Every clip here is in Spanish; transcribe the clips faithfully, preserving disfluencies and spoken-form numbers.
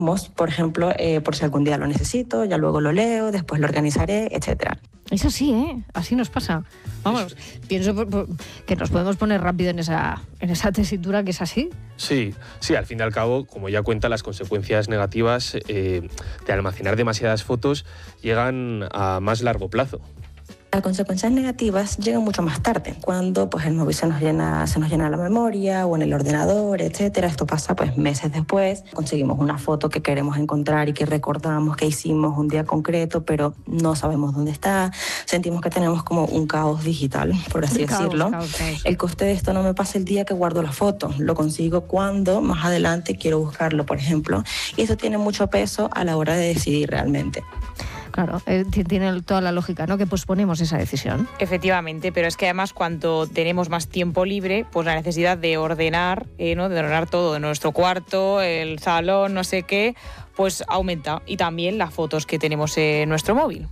Por ejemplo, eh, por si algún día lo necesito, ya luego lo leo, después lo organizaré, etcétera. Es así, ¿eh? Así nos pasa. Vamos, pienso por, por, que nos podemos poner rápido en esa, en esa tesitura que es así. Sí, sí, al fin y al cabo, como ya cuenta, las consecuencias negativas eh, de almacenar demasiadas fotos llegan a más largo plazo. Las consecuencias negativas llegan mucho más tarde, cuando pues, el móvil se nos llena, se nos llena la memoria o en el ordenador, etcétera. Esto pasa pues, meses después. Conseguimos una foto que queremos encontrar y que recordamos que hicimos un día concreto, pero no sabemos dónde está. Sentimos que tenemos como un caos digital, por así caos, decirlo. Caos, caos. El coste de esto no me pasa el día que guardo la foto. Lo consigo cuando más adelante quiero buscarlo, por ejemplo. Y eso tiene mucho peso a la hora de decidir realmente. Claro, eh, tiene toda la lógica, ¿no? Que posponemos esa decisión. Efectivamente, pero es que además cuando tenemos más tiempo libre, pues la necesidad de ordenar, eh, ¿no? De ordenar todo, en nuestro cuarto, el salón, no sé qué, pues aumenta. Y también las fotos que tenemos en nuestro móvil.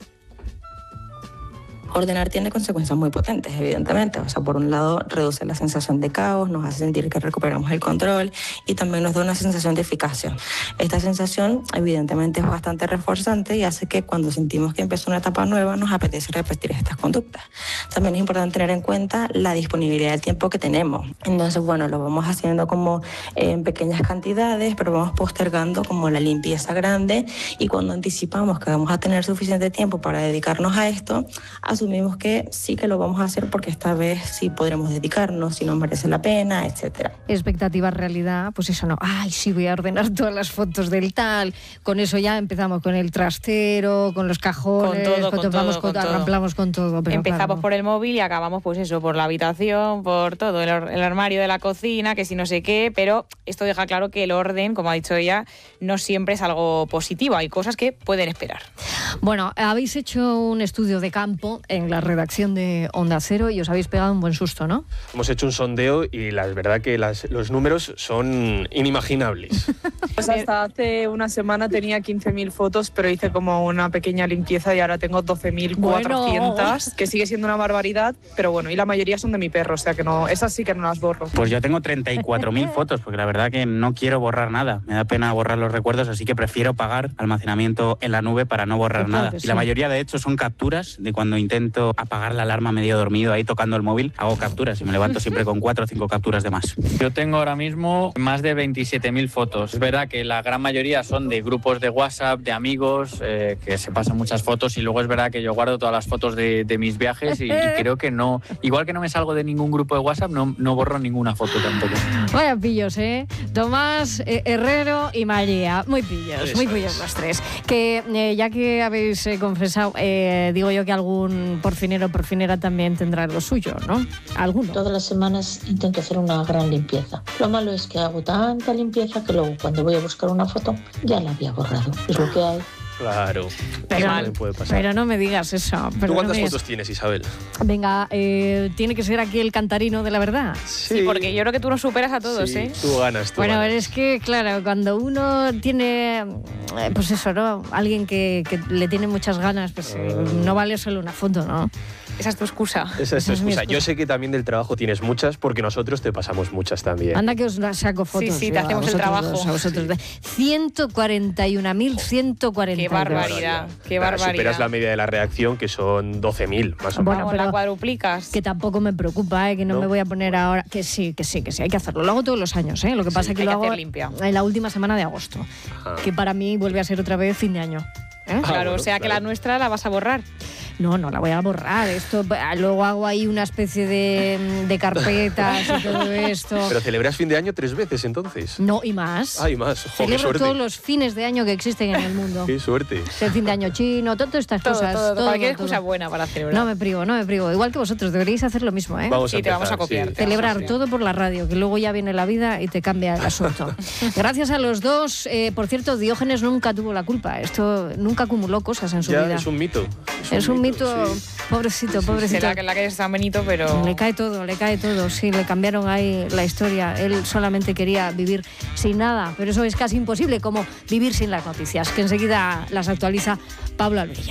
Ordenar tiene consecuencias muy potentes, evidentemente. O sea, por un lado, reduce la sensación de caos, nos hace sentir que recuperamos el control y también nos da una sensación de eficacia. Esta sensación, evidentemente, es bastante reforzante y hace que cuando sentimos que empieza una etapa nueva, nos apetece repetir estas conductas. También es importante tener en cuenta la disponibilidad del tiempo que tenemos. Entonces, bueno, lo vamos haciendo como en pequeñas cantidades, pero vamos postergando como la limpieza grande y cuando anticipamos que vamos a tener suficiente tiempo para dedicarnos a esto, asumimos que sí que lo vamos a hacer porque esta vez sí podremos dedicarnos, si nos merece la pena, etcétera. Expectativa, realidad, pues eso no. Ay, sí, voy a ordenar todas las fotos del tal. Con eso ya empezamos con el trastero, con los cajones, con todo, con vamos todo, con, con arramplamos todo. con todo. Pero empezamos claro, por el móvil y acabamos pues eso, por la habitación, por todo, el, el armario de la cocina, que si no sé qué, pero esto deja claro que el orden, como ha dicho ella, no siempre es algo positivo. Hay cosas que pueden esperar. Bueno, habéis hecho un estudio de campo en la redacción de Onda Cero y os habéis pegado un buen susto, ¿no? Hemos hecho un sondeo y la verdad que las, los números son inimaginables. Pues hasta hace una semana tenía quince mil fotos, pero hice como una pequeña limpieza y ahora tengo doce mil cuatrocientas, bueno, que sigue siendo una barbaridad, pero bueno, y la mayoría son de mi perro, o sea que no, esas sí que no las borro. Pues yo tengo treinta y cuatro mil fotos, porque la verdad que no quiero borrar nada, me da pena borrar los recuerdos, así que prefiero pagar almacenamiento en la nube para no borrar Claro nada. que Y sí. la mayoría de hecho son capturas de cuando intento apagar la alarma medio dormido ahí tocando el móvil, hago capturas y me levanto siempre con cuatro o cinco capturas de más. Yo tengo ahora mismo más de veintisiete mil fotos. Es verdad que la gran mayoría son de grupos de WhatsApp, de amigos, eh, que se pasan muchas fotos, y luego es verdad que yo guardo todas las fotos de, de mis viajes y, y creo que no, igual que no me salgo de ningún grupo de WhatsApp, no, no borro ninguna foto tampoco. Vaya pillos, ¿eh? Tomás, eh, Herrero y María. Muy pillos, Eso muy pillos es. los tres. Que eh, ya que habéis eh, confesado, eh, digo yo que algún porcinero o porcinera también tendrá lo suyo, ¿no? Alguno. Todas las semanas intento hacer una gran limpieza. Lo malo es que hago tanta limpieza que luego cuando voy a buscar una foto ya la había borrado. Es lo que hay. Claro, Pero, también puede pasar. pero no me digas eso. Pero ¿Tú cuántas no me digas- fotos tienes, Isabel? Venga, eh, tiene que ser aquí el cantarino de la verdad. Sí, porque yo creo que tú nos superas a todos, sí, ¿eh? Tú ganas, tú Bueno, ganas. es que, claro, cuando uno tiene, eh, pues eso, ¿no? Alguien que, que le tiene muchas ganas, pues eh, no vale solo una foto, ¿no? Esa es tu excusa. Esa es esa tu es mi excusa. Yo excusa. sé que también del trabajo tienes muchas porque nosotros te pasamos muchas también. Anda que os saco fotos. Sí, sí, te yo a hacemos el vosotros trabajo. dos, a vosotros dos. ciento cuarenta y un mil ciento cuarenta y Qué dos. barbaridad, qué Nada, barbaridad. Superas la media de la reacción, que son doce mil, más o menos. Bueno, Vamos, pero- la cuadruplicas. Que tampoco me preocupa, ¿eh? Que no, ¿No? me voy a poner ahora... Que sí, que sí, que sí, hay que hacerlo. Lo hago todos los años, ¿eh? Lo que pasa es que hay lo que hago hacer limpia. en la última semana de agosto. Ah. Que para mí vuelve a ser otra vez fin de año. ¿eh? Ah, Claro, bueno, o sea que claro. la nuestra la vas a borrar. No, no la voy a borrar. Esto, luego hago ahí una especie de, de carpetas y todo esto. Pero celebras fin de año tres veces, entonces. No, y más. Ay, más. Jo, qué Celebro suerte. todos los fines de año que existen en el mundo. Qué suerte. El fin de año chino, todas estas Todo, cosas. todo, todo, cualquier todo. excusa buena para celebrar. No me privo, no me privo. Igual que vosotros, deberíais hacer lo mismo, ¿eh? Vamos Sí, a te vamos a empezar, copiar. sí. Celebrar Sí. todo por la radio, que luego ya viene la vida y te cambia el asunto. Gracias a los dos. Eh, por cierto, Diógenes nunca tuvo la culpa. Esto nunca acumuló cosas en su Ya vida. es un mito. Es un mito, sí. pobrecito, pobrecito. Será que en la calle San Benito, pero... Le cae todo, le cae todo. Sí, le cambiaron ahí la historia. Él solamente quería vivir sin nada, pero eso es casi imposible, como vivir sin las noticias, que enseguida las actualiza Pablo Albella.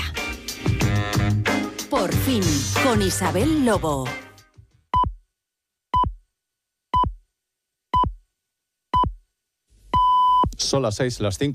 Por fin, con Isabel Lobo. Son las seis, las cinco.